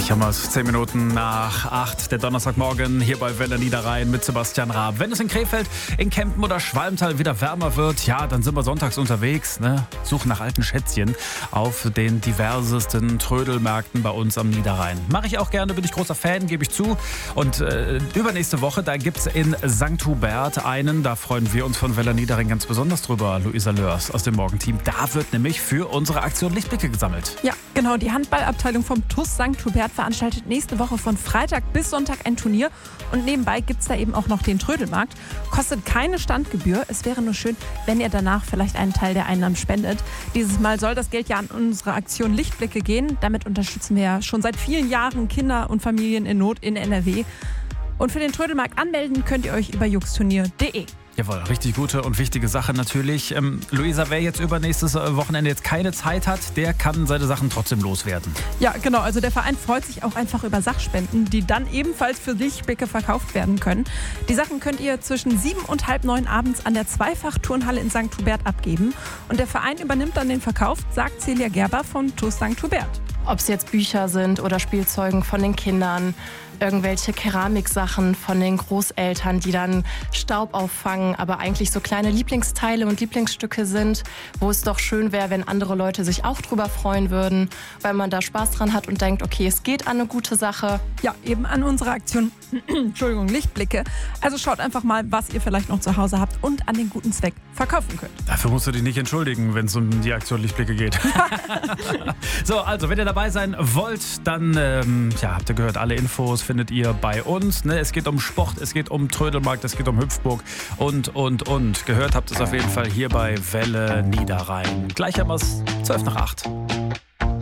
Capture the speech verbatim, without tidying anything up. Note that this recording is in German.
Gleich haben wir es. Zehn Minuten nach acht, der Donnerstagmorgen hier bei Welle Niederrhein mit Sebastian Raab. Wenn es in Krefeld, in Kempen oder Schwalmtal wieder wärmer wird, ja, dann sind wir sonntags unterwegs, ne? Suchen nach alten Schätzchen auf den diversesten Trödelmärkten bei uns am Niederrhein. Mache ich auch gerne, bin ich großer Fan, gebe ich zu. Und äh, übernächste Woche, da gibt es in Sankt Hubert einen, da freuen wir uns von Welle Niederrhein ganz besonders drüber, Luisa Lörs aus dem Morgenteam. Da wird nämlich für unsere Aktion Lichtblicke gesammelt. Ja, genau, die Handballabteilung vom T U S Sankt Hubert veranstaltet nächste Woche von Freitag bis Sonntag ein Turnier. Und nebenbei gibt es da eben auch noch den Trödelmarkt. Kostet keine Standgebühr. Es wäre nur schön, wenn ihr danach vielleicht einen Teil der Einnahmen spendet. Dieses Mal soll das Geld ja an unsere Aktion Lichtblicke gehen. Damit unterstützen wir ja schon seit vielen Jahren Kinder und Familien in Not in N R W. Und für den Trödelmarkt anmelden könnt ihr euch über juxturnier punkt de. Jawohl, richtig gute und wichtige Sache natürlich. Ähm, Luisa, wer jetzt übernächstes Wochenende jetzt keine Zeit hat, der kann seine Sachen trotzdem loswerden. Ja, genau. Also der Verein freut sich auch einfach über Sachspenden, die dann ebenfalls für Lichtblicke verkauft werden können. Die Sachen könnt ihr zwischen sieben und halb neun abends an der Zweifach-Turnhalle in Sankt Hubert abgeben. Und der Verein übernimmt dann den Verkauf, sagt Celia Gerber von T U S Sankt Hubert. Ob es jetzt Bücher sind oder Spielzeugen von den Kindern, irgendwelche Keramiksachen von den Großeltern, die dann Staub auffangen, aber eigentlich so kleine Lieblingsteile und Lieblingsstücke sind, wo es doch schön wäre, wenn andere Leute sich auch drüber freuen würden, weil man da Spaß dran hat und denkt, okay, es geht an eine gute Sache. Ja, eben an unsere Aktion, Entschuldigung, Lichtblicke. Also schaut einfach mal, was ihr vielleicht noch zu Hause habt und an den guten Zweck verkaufen könnt. Dafür musst du dich nicht entschuldigen, wenn es um die Aktion Lichtblicke geht. So, also wenn ihr dabei sein wollt, dann ähm, ja, habt ihr gehört, alle Infos findet ihr bei uns. Ne? Es geht um Sport, es geht um Trödelmarkt, es geht um Hüpfburg und, und, und. Gehört habt ihr es auf jeden Fall hier bei Welle Niederrhein. Gleich haben wir es zwölf nach acht.